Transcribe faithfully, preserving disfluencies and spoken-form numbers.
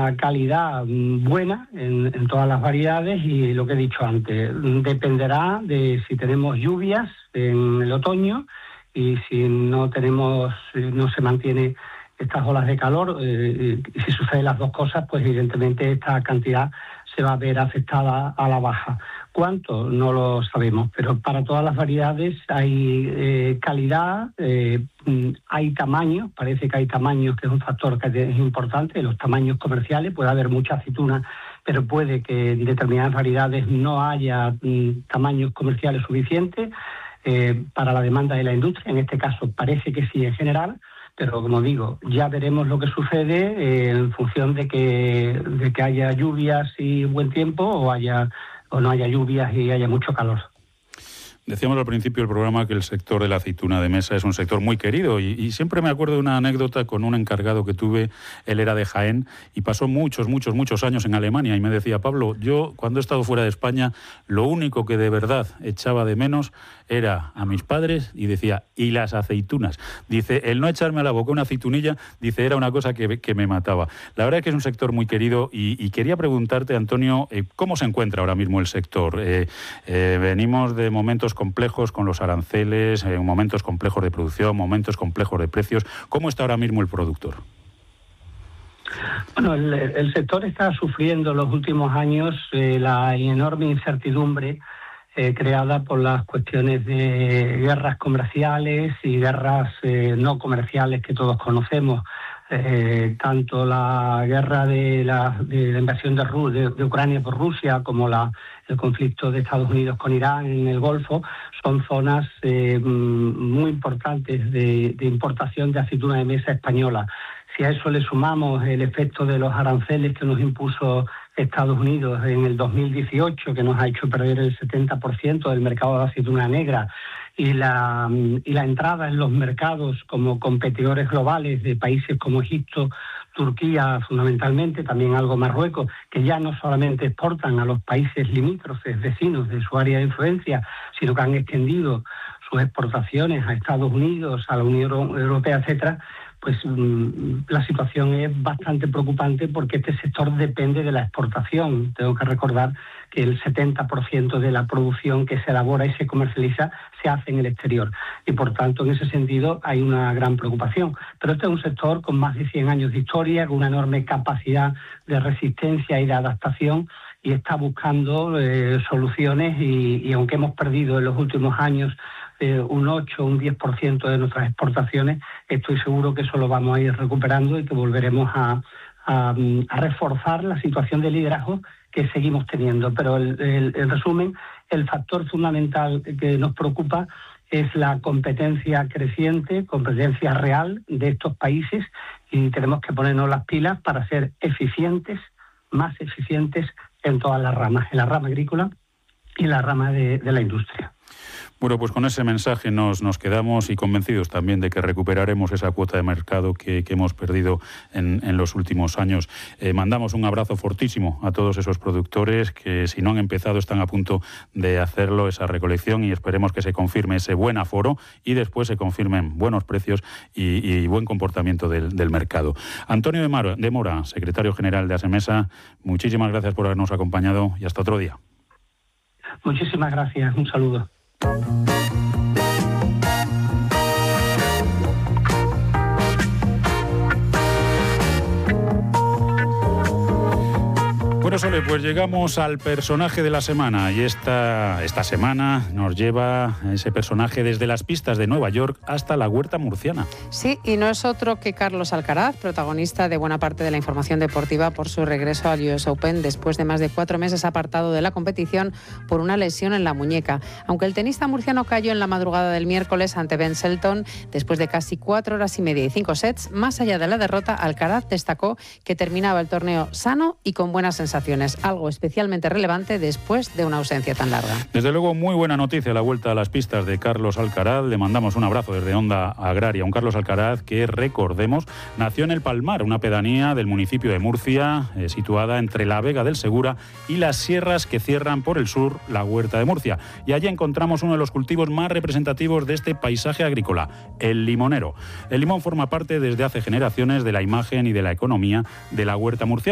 una calidad buena en, en todas las variedades y lo que he dicho antes, dependerá de si tenemos lluvias en el otoño y si no tenemos, no se mantiene estas olas de calor, eh, y si suceden las dos cosas, pues evidentemente esta cantidad se va a ver afectada a la baja. ¿Cuánto? No lo sabemos, pero para todas las variedades hay eh, calidad, eh, hay tamaños, parece que hay tamaños, que es un factor que es importante, los tamaños comerciales, puede haber mucha aceituna, pero puede que en determinadas variedades no haya mm, tamaños comerciales suficientes eh, para la demanda de la industria, en este caso parece que sí en general, pero como digo, ya veremos lo que sucede eh, en función de que, de que haya lluvias y buen tiempo o haya o no haya lluvias y haya mucho calor. Decíamos al principio del programa que el sector de la aceituna de mesa es un sector muy querido y, y siempre me acuerdo de una anécdota con un encargado que tuve, él era de Jaén y pasó muchos, muchos, muchos años en Alemania y me decía, Pablo, yo cuando he estado fuera de España, lo único que de verdad echaba de menos era a mis padres y decía, y las aceitunas. Dice, el no echarme a la boca una aceitunilla, dice, era una cosa que, que me mataba. La verdad es que es un sector muy querido y, y quería preguntarte, Antonio, eh, ¿cómo se encuentra ahora mismo el sector? Eh, eh, venimos de momentos complejos con los aranceles, eh, momentos complejos de producción, momentos complejos de precios. ¿Cómo está ahora mismo el productor? Bueno, el, el sector está sufriendo en los últimos años eh, la enorme incertidumbre eh, creada por las cuestiones de guerras comerciales y guerras eh, no comerciales que todos conocemos. Eh, tanto la guerra de la, de la invasión de, Ru- de, de Ucrania por Rusia como la, el conflicto de Estados Unidos con Irán en el Golfo son zonas eh, muy importantes de, de importación de aceituna de mesa española. Si a eso le sumamos el efecto de los aranceles que nos impuso Estados Unidos en el dos mil dieciocho, que nos ha hecho perder el setenta por ciento del mercado de aceituna negra, y la, y la entrada en los mercados como competidores globales de países como Egipto, Turquía fundamentalmente, también algo Marruecos, que ya no solamente exportan a los países limítrofes vecinos de su área de influencia, sino que han extendido sus exportaciones a Estados Unidos, a la Unión Europea, etcétera, pues mmm, la situación es bastante preocupante porque este sector depende de la exportación. Tengo que recordar que el setenta por ciento de la producción que se elabora y se comercializa se hace en el exterior. Y por tanto, en ese sentido, hay una gran preocupación. Pero este es un sector con más de cien años de historia, con una enorme capacidad de resistencia y de adaptación, y está buscando eh, soluciones y, y aunque hemos perdido en los últimos años eh, un ocho, un diez por ciento de nuestras exportaciones, estoy seguro que eso lo vamos a ir recuperando y que volveremos a, a, a reforzar la situación de liderazgo que seguimos teniendo. Pero el, el, en resumen, el factor fundamental que nos preocupa es la competencia creciente, competencia real de estos países, y tenemos que ponernos las pilas para ser eficientes, más eficientes en todas las ramas, en la rama agrícola y en la rama de, de la industria. Bueno, pues con ese mensaje nos, nos quedamos y convencidos también de que recuperaremos esa cuota de mercado que, que hemos perdido en, en los últimos años. Eh, mandamos un abrazo fortísimo a todos esos productores que, si no han empezado, están a punto de hacerlo, esa recolección, y esperemos que se confirme ese buen aforo y después se confirmen buenos precios y, y buen comportamiento del, del mercado. Antonio de, Mara, de Mora, secretario general de ASEMESA, muchísimas gracias por habernos acompañado y hasta otro día. Muchísimas gracias, un saludo. Bueno, Sole, pues llegamos al personaje de la semana y esta, esta semana nos lleva ese personaje desde las pistas de Nueva York hasta la huerta murciana. Sí, y no es otro que Carlos Alcaraz, protagonista de buena parte de la información deportiva por su regreso al U S Open después de más de cuatro meses apartado de la competición por una lesión en la muñeca. Aunque el tenista murciano cayó en la madrugada del miércoles ante Ben Shelton después de casi cuatro horas y media y cinco sets, más allá de la derrota, Alcaraz destacó que terminaba el torneo sano y con buenas sensaciones. Algo especialmente relevante después de una ausencia tan larga. Desde luego, muy buena noticia la vuelta a las pistas de Carlos Alcaraz. Le mandamos un abrazo desde Onda Agraria. Un Carlos Alcaraz que, recordemos, nació en El Palmar, una pedanía del municipio de Murcia, eh, situada entre la Vega del Segura y las sierras que cierran por el sur la huerta de Murcia. Y allí encontramos uno de los cultivos más representativos de este paisaje agrícola, el limonero. El limón forma parte desde hace generaciones de la imagen y de la economía de la huerta murciana.